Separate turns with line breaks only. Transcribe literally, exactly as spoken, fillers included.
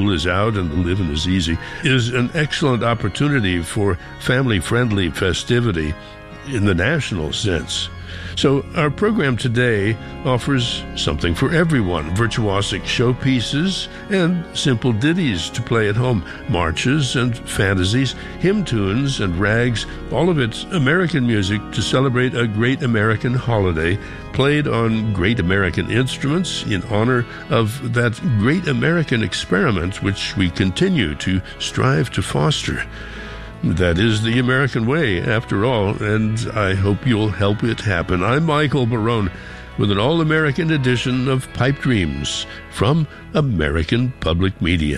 school is out and the living is easy, is an excellent opportunity for family-friendly festivity in the national sense. So our program today offers something for everyone: virtuosic showpieces and simple ditties to play at home, marches and fantasies, hymn tunes and rags, all of it American music to celebrate a great American holiday, played on great American instruments in honor of that great American experiment which we continue to strive to foster. That is the American way, after all, and I hope you'll help it happen. I'm Michael Barone with an all-American edition of Pipe Dreams from American Public Media.